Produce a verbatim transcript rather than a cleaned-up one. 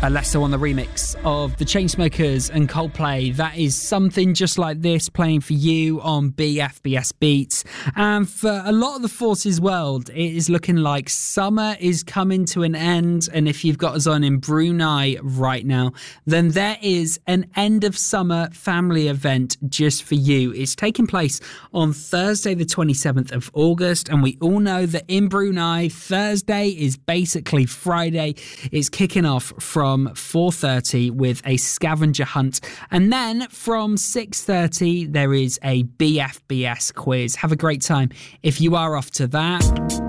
Alesso on the remix of the Chainsmokers and Coldplay. That is Something Just Like This playing for you on B F B S Beats. And for a lot of the Forces world, it is looking like summer is coming to an end. And if you've got us on in Brunei right now, then there is an end of summer family event just for you. It's taking place on Thursday the twenty-seventh of August, and we all know that in Brunei, Thursday is basically Friday. It's kicking off from four thirty with a scavenger hunt, and then from six thirty there is a B F B S quiz. Have a great time if you are off to that.